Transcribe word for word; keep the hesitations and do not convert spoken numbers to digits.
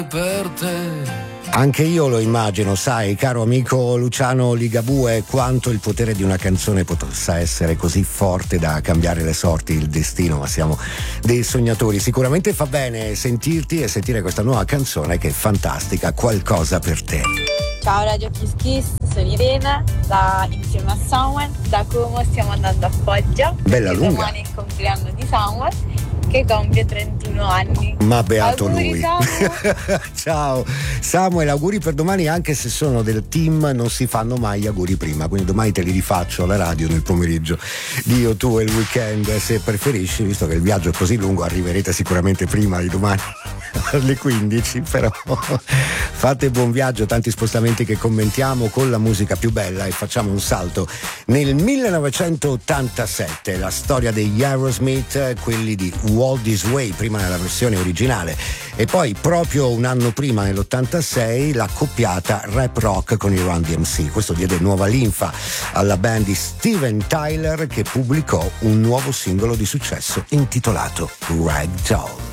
per te. Anche io lo immagino, sai, caro amico Luciano Ligabue, quanto il potere di una canzone possa essere così forte da cambiare le sorti, il destino, ma siamo dei sognatori. Sicuramente fa bene sentirti e sentire questa nuova canzone che è fantastica, Qualcosa per te. Ciao Radio Kiss Kiss, sono Irene, da, insieme a Samuel, da Como stiamo andando a Foggia. Bella lunga. Domani è il compleanno di Samuel, che compie trentuno anni. Ma beato auguri, lui. Samuel. Ciao Samuel, auguri per domani, anche se sono del team non si fanno mai gli auguri prima, quindi domani te li rifaccio alla radio nel pomeriggio di Io Tu e il weekend, se preferisci, visto che il viaggio è così lungo arriverete sicuramente prima di domani alle quindici, però fate buon viaggio, tanti spostamenti che commentiamo con la musica più bella e facciamo un salto nel millenovecentottantasette, la storia degli Aerosmith, quelli di Walk This Way, prima nella versione originale e poi proprio un anno prima nell'ottantasei la coppiata rap rock con i Run D M C. Questo diede nuova linfa alla band di Steven Tyler, che pubblicò un nuovo singolo di successo intitolato Ragdoll.